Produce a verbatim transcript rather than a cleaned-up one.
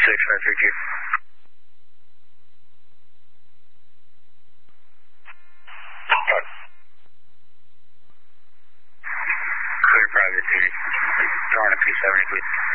six five three two. Clear private duty. Drawing a P seventy, please.